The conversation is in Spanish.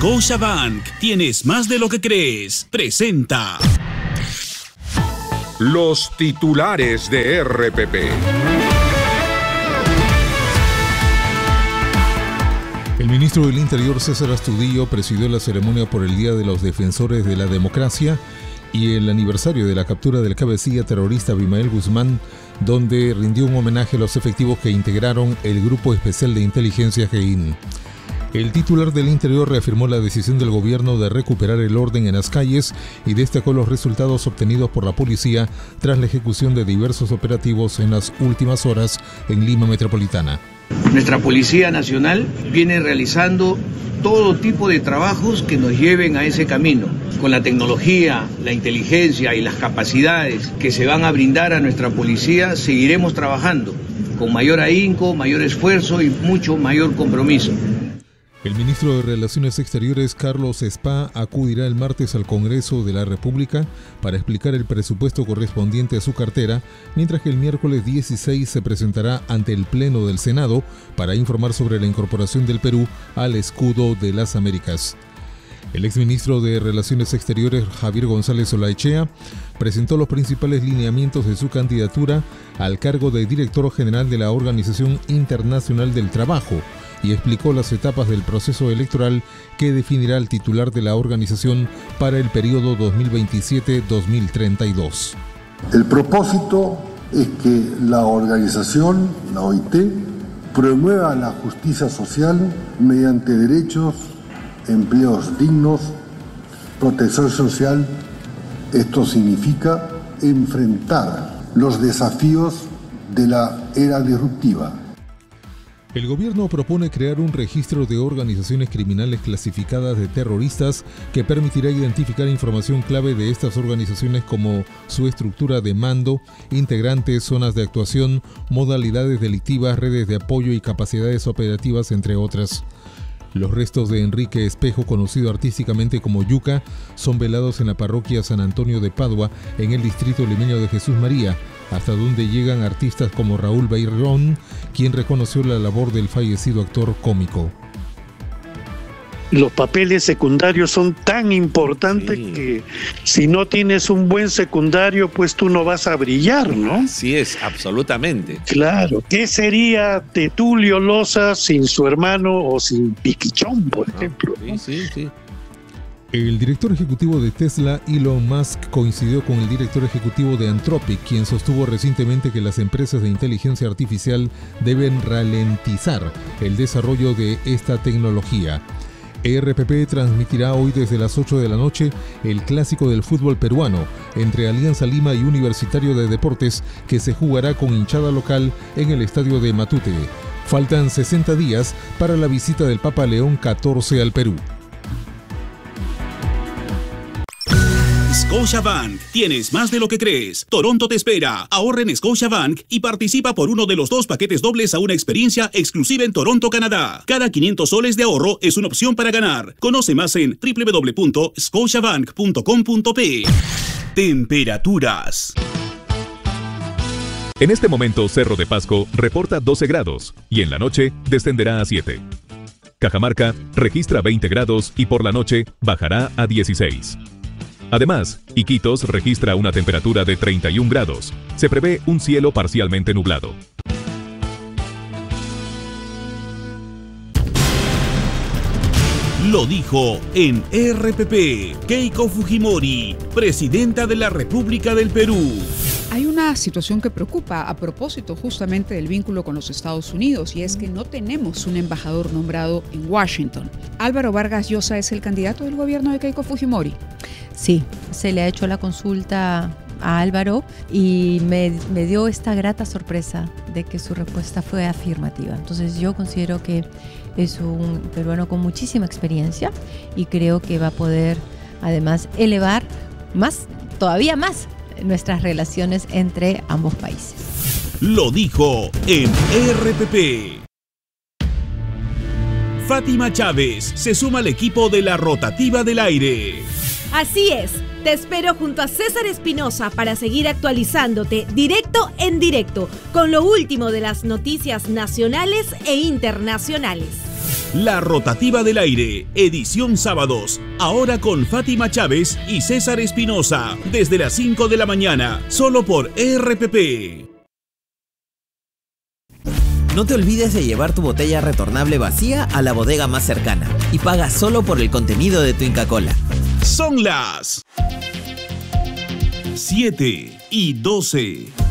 Scotiabank, tienes más de lo que crees. Presenta los titulares de RPP. El ministro del Interior, César Astudillo, presidió la ceremonia por el Día de los Defensores de la Democracia y el aniversario de la captura del cabecilla terrorista Abimael Guzmán, donde rindió un homenaje a los efectivos que integraron el Grupo Especial de Inteligencia GEIN. El titular del Interior reafirmó la decisión del gobierno de recuperar el orden en las calles y destacó los resultados obtenidos por la policía tras la ejecución de diversos operativos en las últimas horas en Lima Metropolitana. Nuestra Policía Nacional viene realizando todo tipo de trabajos que nos lleven a ese camino. Con la tecnología, la inteligencia y las capacidades que se van a brindar a nuestra policía, seguiremos trabajando con mayor ahínco, mayor esfuerzo y mucho mayor compromiso. El ministro de Relaciones Exteriores, Carlos Spa, acudirá el martes al Congreso de la República para explicar el presupuesto correspondiente a su cartera, mientras que el miércoles 16 se presentará ante el Pleno del Senado para informar sobre la incorporación del Perú al Escudo de las Américas. El exministro de Relaciones Exteriores, Javier González Olaechea, presentó los principales lineamientos de su candidatura al cargo de director general de la Organización Internacional del Trabajo y explicó las etapas del proceso electoral que definirá el titular de la organización para el periodo 2027-2032. El propósito es que la organización, la OIT, promueva la justicia social mediante derechos, empleos dignos, protección social. Esto significa enfrentar los desafíos de la era disruptiva. El gobierno propone crear un registro de organizaciones criminales clasificadas de terroristas que permitirá identificar información clave de estas organizaciones como su estructura de mando, integrantes, zonas de actuación, modalidades delictivas, redes de apoyo y capacidades operativas, entre otras. Los restos de Enrique Espejo, conocido artísticamente como Yuca, son velados en la parroquia San Antonio de Padua, en el distrito limeño de Jesús María, hasta donde llegan artistas como Raúl Beirón, quien reconoció la labor del fallecido actor cómico. Los papeles secundarios son tan importantes que si no tienes un buen secundario, pues tú no vas a brillar, ¿no? Así es, absolutamente. Claro. ¿Qué sería de Tulio Loza sin su hermano o sin Piquichón, por ejemplo? Sí. El director ejecutivo de Tesla, Elon Musk, coincidió con el director ejecutivo de Anthropic, quien sostuvo recientemente que las empresas de inteligencia artificial deben ralentizar el desarrollo de esta tecnología. RPP transmitirá hoy desde las 8 de la noche el clásico del fútbol peruano entre Alianza Lima y Universitario de Deportes, que se jugará con hinchada local en el estadio de Matute. Faltan 60 días para la visita del Papa León XIV al Perú. Scotiabank, tienes más de lo que crees. Toronto te espera. Ahorra en Scotiabank y participa por uno de los 2 paquetes dobles a una experiencia exclusiva en Toronto, Canadá. Cada 500 soles de ahorro es una opción para ganar. Conoce más en www.scotiabank.com.pe. Temperaturas. En este momento, Cerro de Pasco reporta 12 grados y en la noche descenderá a 7. Cajamarca registra 20 grados y por la noche bajará a 16. Además, Iquitos registra una temperatura de 31 grados. Se prevé un cielo parcialmente nublado. Lo dijo en RPP Keiko Fujimori, presidenta de la República del Perú. Hay una situación que preocupa a propósito justamente del vínculo con los Estados Unidos, y es que no tenemos un embajador nombrado en Washington. Álvaro Vargas Llosa es el candidato del gobierno de Keiko Fujimori. Sí, se le ha hecho la consulta a Álvaro y me dio esta grata sorpresa de que su respuesta fue afirmativa. Entonces yo considero que es un peruano con muchísima experiencia y creo que va a poder además elevar todavía más nuestras relaciones entre ambos países. Lo dijo en RPP. Fátima Chávez se suma al equipo de la Rotativa del Aire. Así es, te espero junto a César Espinosa para seguir actualizándote directo en directo con lo último de las noticias nacionales e internacionales. La Rotativa del Aire, edición sábados, ahora con Fátima Chávez y César Espinosa, desde las 5 de la mañana, solo por RPP. No te olvides de llevar tu botella retornable vacía a la bodega más cercana y paga solo por el contenido de tu Inca Kola. Son las 7:12.